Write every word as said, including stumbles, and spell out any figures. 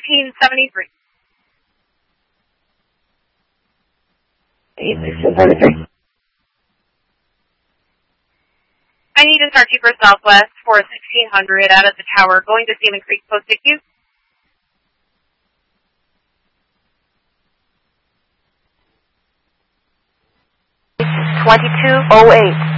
fifteen seventy-three. eighteen seventy-three. I need to start you for Southwest for sixteen hundred out of the tower, going to Seaman Creek, post I Q. twenty-two oh eight.